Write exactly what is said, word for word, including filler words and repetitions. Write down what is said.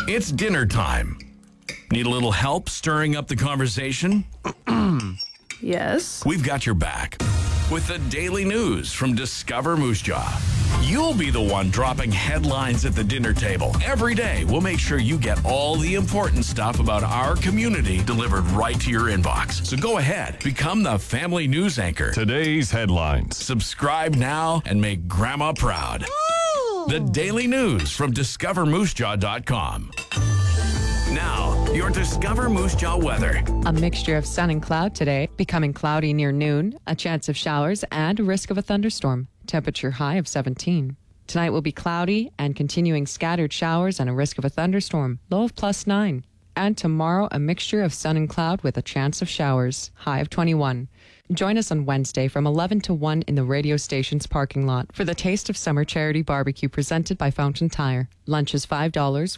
It's dinner time. Need a little help stirring up the conversation? Yes. We've got your back with the daily news from Discover Moose Jaw. You'll be the one dropping headlines at the dinner table. Every day, we'll make sure you get all the important stuff about our community delivered right to your inbox. So go ahead, become the family news anchor. Today's headlines. Subscribe now and make Grandma proud. The daily news from discover moose jaw dot com. Now, your Discover Moose Jaw weather. A mixture of sun and cloud today, becoming cloudy near noon, a chance of showers, and a risk of a thunderstorm. Temperature high of seventeen. Tonight will be cloudy and continuing scattered showers and a risk of a thunderstorm. Low of plus nine. And tomorrow, a mixture of sun and cloud with a chance of showers. High of twenty-one. Join us on Wednesday from eleven to one in the radio station's parking lot for the Taste of Summer charity barbecue presented by Fountain Tire. Lunch is five dollars